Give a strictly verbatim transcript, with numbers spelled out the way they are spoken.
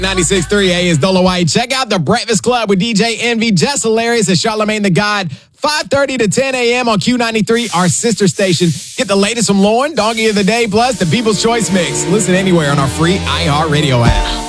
ninety-six point three A is Dolo White. Check out The Breakfast Club with D J Envy, Jess Hilarious, and Charlamagne the God. five thirty to ten a.m. on Q ninety-three, our sister station. Get the latest from Lauren, Doggy of the Day, plus the People's Choice Mix. Listen anywhere on our free iHeartRadio app.